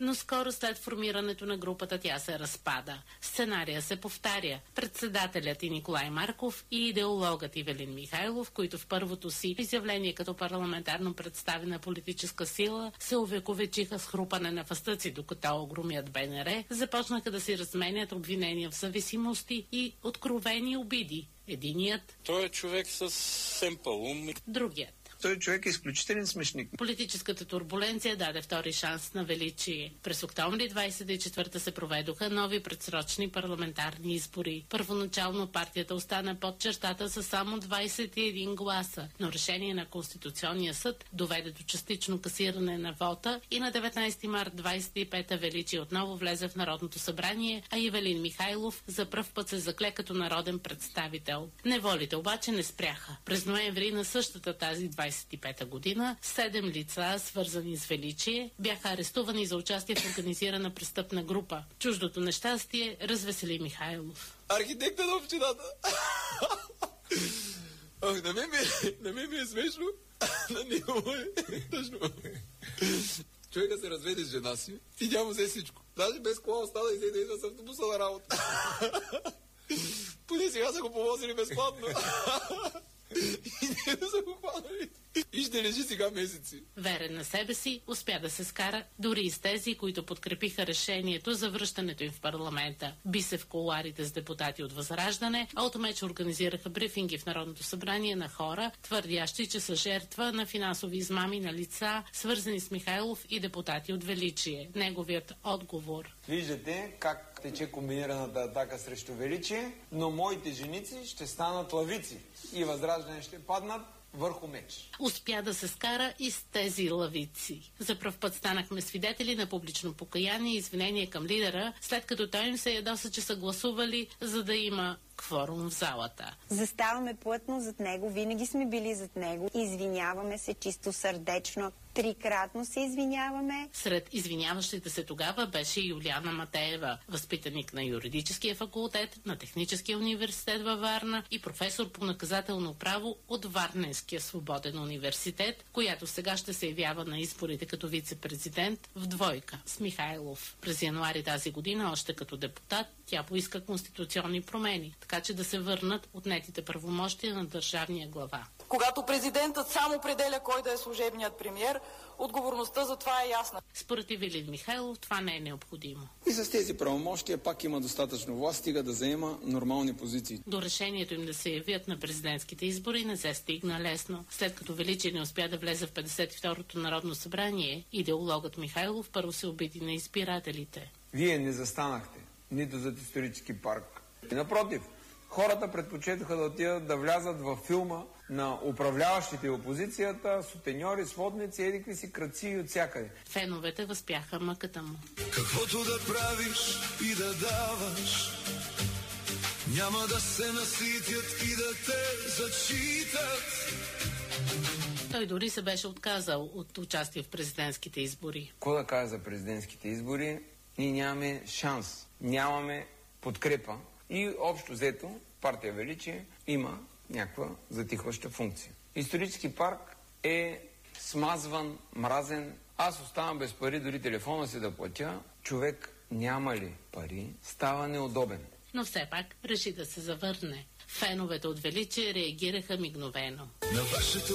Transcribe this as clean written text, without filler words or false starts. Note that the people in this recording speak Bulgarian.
но скоро след формирането на групата тя се разпада. Сценария се повтаря. Председателят и Николай Марков и идеологът Ивелин Михайлов, които в първото си изявление като парламентарно представена политическа сила се увековечиха с хрупане на фъстъци, докато огромят БНР, започнаха да си разменят обвинения в зависимости и откровени обиди. Единият... Той е човек с семпъл ум. Другият. Той човек е изключителен смешник. Политическата турбуленция даде втори шанс на величие. През октомври 24 се проведоха нови предсрочни парламентарни избори. Първоначално партията остана под чертата с само 21 гласа, но решение на Конституционния съд доведе до частично касиране на вота и на 19 март 25-та величие отново влезе в Народното събрание, а Ивелин Михайлов за пръв път се закле като народен представител. Неволите обаче не спряха. През ноември на същата тази 25-та година 7 лица, свързани с величие, бяха арестувани за участие в организирана престъпна група. Чуждото нещастие развесели Михайлов. Архитекта на общината! Ох, на мен ми е смешно. На него е тъжно. Човека се разведе с жена си и тя му взе всичко. Даже без кола остана и да идва с автобуса на работа. Поне сега са го повозили безплатно. И не са го хванали. И ще лежи сега месеци. Верен на себе си, успя да се скара дори и с тези, които подкрепиха решението за връщането им в парламента. Би се в кулоарите с депутати от Възраждане, а от меч организираха брифинги в Народното събрание на хора, твърдящи, че са жертва на финансови измами на лица, свързани с Михайлов и депутати от Величие. Неговият отговор. Виждате как тече комбинираната атака срещу Величие, но моите женици ще станат лавици и Възраждане ще паднат върху меч. Успя да се скара и с тези лавици. За пръв път станахме свидетели на публично покаяние и извинение към лидера, след като той им се ядоса, че са гласували, за да има кворум в залата. Заставаме плътно зад него, винаги сме били зад него. Извиняваме се чисто сърдечно. 3-кратно се извиняваме. Сред извиняващите се тогава беше Юлиана Матеева, възпитаник на юридическия факултет на Техническия университет във Варна и професор по наказателно право от Варненския свободен университет, която сега ще се явява на изборите като вице-президент в двойка с Михайлов. През януари тази година, още като депутат, тя поиска конституционни промени, така че да се върнат отнетите правомощия на държавния глава. Когато президентът сам определя кой да е служебният премиер, отговорността за това е ясна. Според Ивелин Михайлов това не е необходимо. И с тези правомощия пак има достатъчно власт, стига да заема нормални позиции. До решението им да се явят на президентските избори не се стигна лесно. След като Величие не успя да влезе в 52-то Народно събрание, идеологът Михайлов първо се обиди на избирателите. Вие не застанахте нито зад исторически парк. И напротив, хората предпочетоха да отидат да влязат във филма на управляващите и опозицията, сутеньори, сводници, едикви си крадци и от всякъде. Феновете възпяха мъката му. Каквото да правиш и да даваш, няма да се наситят и да те зачитат. Той дори се беше отказал от участие в президентските избори. Какво да кажа за президентските избори? Ние нямаме шанс, нямаме подкрепа и общо взето партия Величие има някаква затихваща функция. Исторически парк е смазван, мразен. Аз оставам без пари, дори телефона си да платя. Човек няма ли пари, става неудобен. Но все пак реши да се завърне. Феновете от Величие реагираха мигновено. На вашето